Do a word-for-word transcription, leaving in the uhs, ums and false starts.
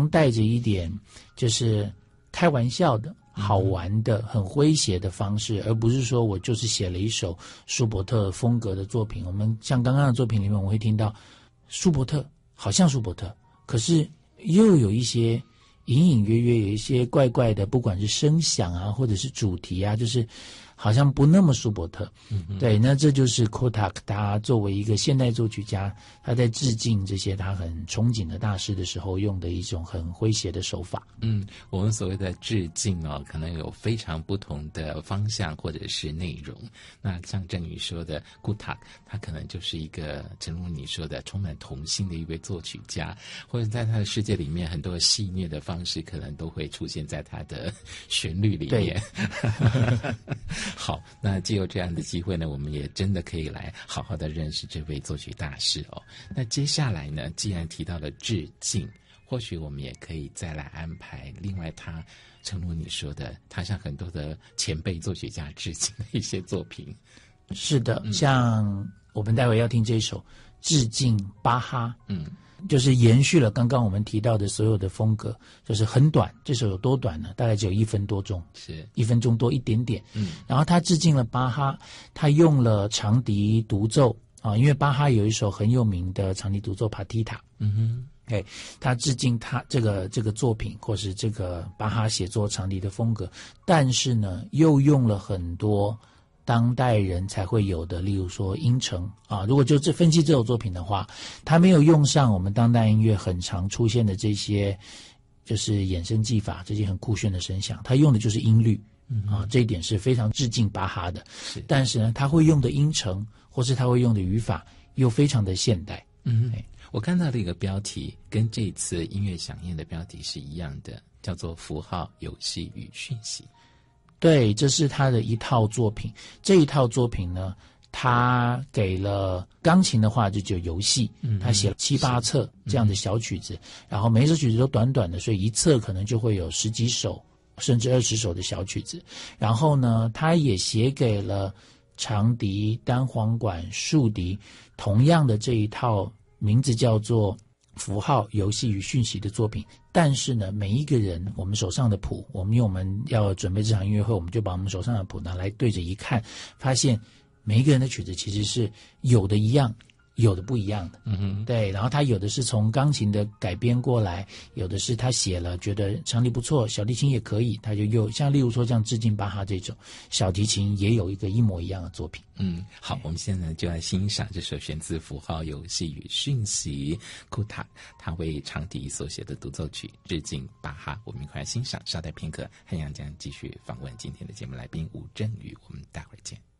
常带着一点就是开玩笑的、好玩的、很诙谐的方式，而不是说我就是写了一首舒伯特风格的作品。我们像刚刚的作品里面，我们会听到舒伯特好像舒伯特，可是又有一些隐隐约约有一些怪怪的，不管是声响啊，或者是主题啊，就是好像不那么舒伯特。嗯，对，那这就是 Kotak 他作为一个现代作曲家，他在致敬这些他很憧憬的大师的时候，用的一种很诙谐的手法。 嗯，我们所谓的致敬哦，可能有非常不同的方向或者是内容。那像郑宇说的 Kotak， 他可能就是一个正如你说的充满童心的一位作曲家，或者在他的世界里面很多戏谑的方式可能都会出现在他的旋律里面。好，那藉由这样的机会呢，我们也真的可以来好好的认识这位作曲大师哦。那接下来呢，既然提到了致敬，或许我们也可以再来安排另外他正如你说的，他向很多的前辈作曲家致敬的一些作品。 是的，嗯，像我们待会要听这首致敬巴哈，嗯，就是延续了刚刚我们提到的所有的风格，就是很短。这首有多短呢？大概只有一分多钟，是一分钟多一点点。嗯，然后他致敬了巴哈，他用了长笛独奏啊，因为巴哈有一首很有名的长笛独奏《帕蒂塔》。嗯哼。哎，他致敬他这个这个作品，或是这个巴哈写作长笛的风格，但是呢，又用了很多当代人才会有的，例如说音程啊。如果就这分析这首作品的话，他没有用上我们当代音乐很常出现的这些，就是衍生技法，这些很酷炫的声响，他用的就是音律。嗯啊，这一点是非常致敬巴哈的。是，但是呢，他会用的音程，或是他会用的语法，又非常的现代。 嗯，我看到了一个标题，跟这次音乐响应的标题是一样的，叫做符号、游戏与讯息。 对，这是他的一套作品。这一套作品呢，他给了钢琴的话就只有游戏，嗯，他写了七八册这样的小曲子，嗯，然后每一首曲子都短短的，所以一册可能就会有十几首甚至二十首的小曲子。然后呢，他也写给了长笛、单簧管、竖笛，同样的这一套名字叫做符号、游戏与讯息的作品。但是呢，每一个人，我们手上的谱，我们因为我们要准备这场音乐会，我们就把我们手上的谱拿来对着一看，发现每一个人的曲子其实是有的一样，有的不一样的。嗯哼，对。然后他有的是从钢琴的改编过来，有的是他写了觉得长笛不错，小提琴也可以，他就又像例如说像致敬巴哈这种，小提琴也有一个一模一样的作品。 嗯，好，我们现在就来欣赏这首选自符号、游戏与讯息 Kotak 他为长笛所写的独奏曲致敬巴哈。我们一块来欣赏，稍待片刻，汉阳将继续访问今天的节目来宾吴镇宇，我们待会儿见。